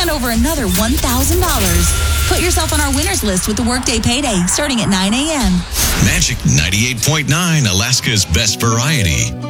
and over another $1,000. Put yourself on our winners list with the Workday Payday starting at 9 a.m. Magic 98.9, Alaska's best variety.